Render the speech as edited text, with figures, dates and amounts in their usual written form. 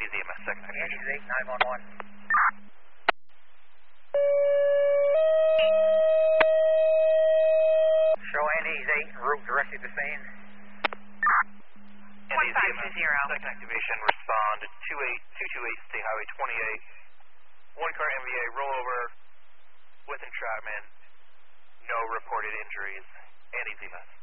Andy's EMS, second activation. Andy's 8, 911. Show Andy's 8, route directly to scene. Andy's EMS, second activation, respond to 28228 State Highway 28. One car MVA rollover with entrapment, no reported injuries. Andy's EMS.